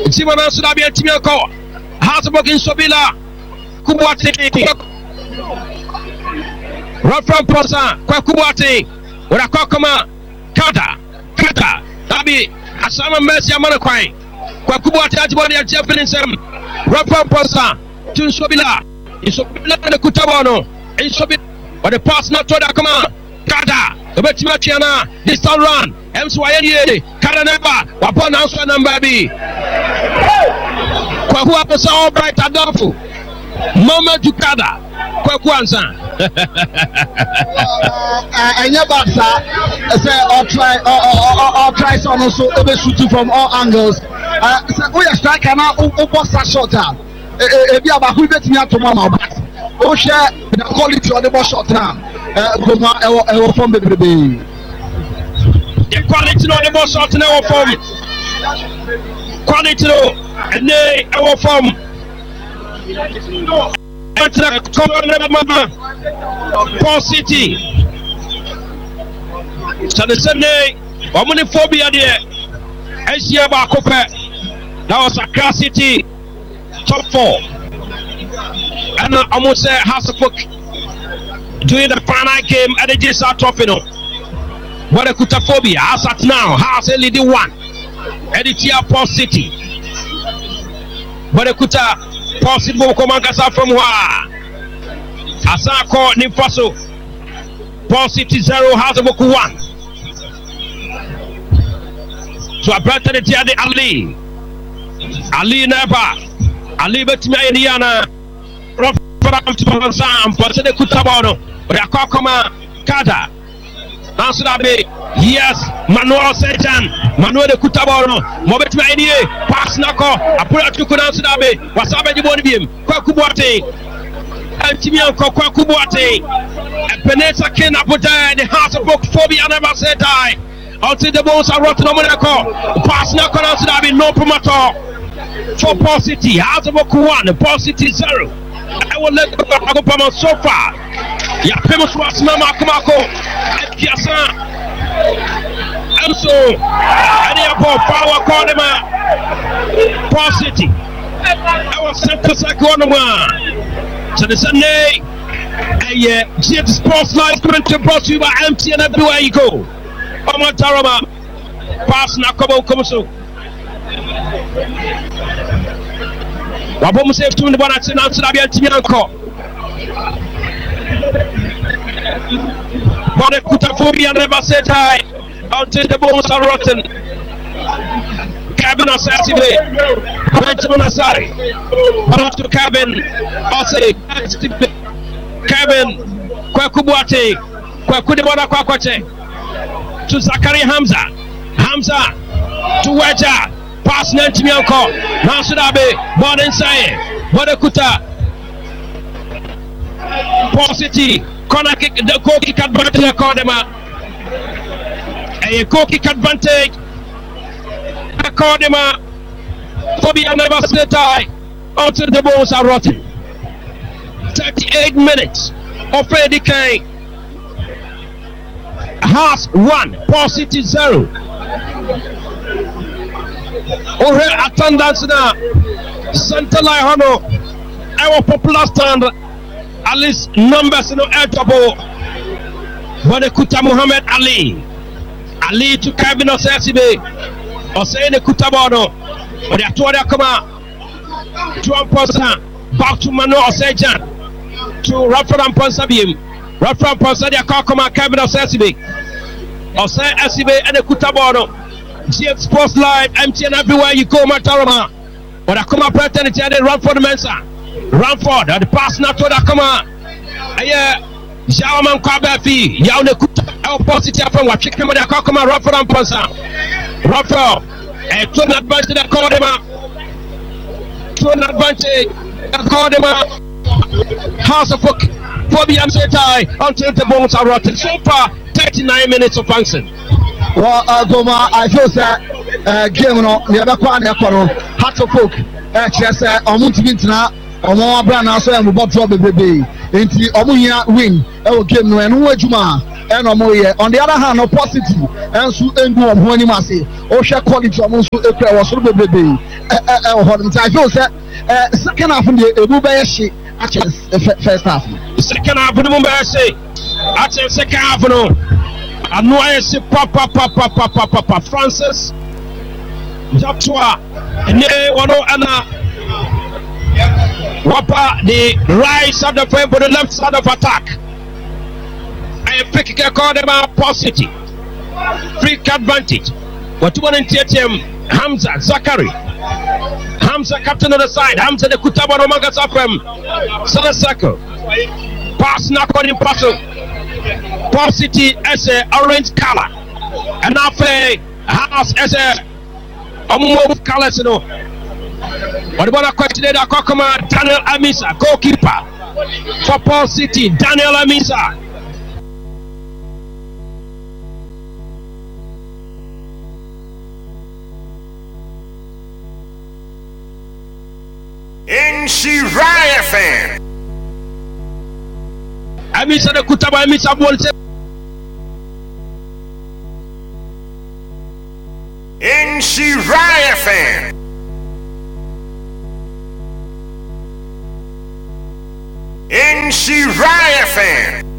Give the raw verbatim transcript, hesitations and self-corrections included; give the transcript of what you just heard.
Timana Sudabia Timiako, Hasabok in Sobila, Kubati, Rafram Posa, Kwakubati, Urakokoma, Kata, Kata, Tabi, Asama Mercy Amanakwai, Kwakubati Ajibodi at Japanese, Rafram Posa, Tun Sobila, Isobila and Kutabano, Isobila, but the pass not to the command, Kata, the Betimachiana, this time run, M Swahili, Karaneba, upon answer number B. Kwakua Posa, all bright Adolfo, Mama Jukada, Kwakuanza. And your back, sir, say, or try, or try some also, over shooting from all angles. We are striking now, almost a shot. If you have a hundred years to Mama, oh, share the quality of the ball shot now. From the baby. The quality of the ball shot now from quality and they our form. Paul City. So the Sunday, one money phobia there. Asia Bakope. That was Accra City top four. And I almost say Hasselhoek doing the final game at the J S A Trophy. No, but the Kutaphobia has at now has a leading one. At the Tia Paul City. But the Kuta Paul City will come and from Wa. Asako Nifaso. Paul City zero, Hasselhoek one. So I brought the Tia de Ali. Ali Neba. Ali Betima Indiana. Rotterdam to Sam. But the Kutabano. Rakokoma Kada. Answer yes, Manuel Sejan, Manuel de Kutabano, Mobet Maidie, Pass Nako, Apura to Kudansabe, Wasabe Bonibium, Kwakubuate, and Timianko Kwakubuate, and Penesa Ken Abuja, the House of Book Phobia never said die. Until the bones are rotten on Monaco, Pass Nako Answer, no promoter for Paul City, House of Book one, Paul City zero. I will let go Pama so far. Ya famous was Mama Kumako, and Kiasa. And so, any of our power corner, Paul City. I was sent to Sakonoma. So the Sunday, a Jet Sports Live going to brought you by empty and everywhere you go. Oma Tarama, pass Nakobo Komoso. Wabom safe to the one at Sinanabia Timianko. But the Kutaphobia never said hi until the bones are rotten. Cabin Assassine, Benjamin Asari, on to cabin, Ossie, cabin, Kwakubuate, Kwakudibona Kwakwache, to Zakari Hamza, Hamza, to Waja, pass Nantimianko, Mansudabe, born inside, Bodakuta, Paul City. Corner kick, the goal kick advantage, Akordema. A goal kick advantage, Akordema. Phobia never said die until the balls are rotten. thirty-eight minutes of Freddy Kane. Hearts one, Paul City zero. Ore attendance now. Santa Laihono, our popular stand. At least numbers no eligible. But the Kuta Muhammad Ali. Ali to Kevin Osesibe. Or say the Kutabano. Or the Atoria Kama. To Amposa. Back to Mano Osejan. To Rafaram Ponsabium. Rafaram Ponsadia Kakama Kevin Osesibe. Or say Esibe and the Kutabano. G F Sports Live, M T N everywhere you go, Matarama. Or the Kuma Pretended to run for the Mensa. Ramford, the pass not to the come on. Yeah, Shaman Kabafi, Yaune Kuta, our positive from what chicken with the Kakama, Rafford and Ponsa. Rafford, and to an advantage that called him up. To an advantage that called him up. House of Book, Phobia Setai, until the bones are rotten. So far, thirty-nine minutes of function. Well, uh, Goma, I feel that game, no, the other one, House of Book, just a moment now. Omo abra na so em bo drop bebe enti omo hia win e wo game no eno adwuma and Omoye. On the other hand, no positive and so engu of when you say, oh, share quality of Monsu April was so baby. I feel that second half of the Ebubayashi actually first half. Second half of the Mumbai, actually, second half of the I know I say papa papa papa papa Francis Japtua ne one ana wapa the right side of the but the left side of attack. I pick a call them a positive free advantage. What you want in T M Hamza Zakari Hamza captain of the side Hamza the Kutaba Romaga Safem Sada circle pass knock on impossible. Pop City as a orange color, and after house as a move colors, you know. What about a question that Kokoma Daniel Amisa, goalkeeper for Paul City, Daniel Amisa. In Shiraya fan. Amisa the Kutaba Amisa Bolse. In Shiraya fan. In Shiraya fan.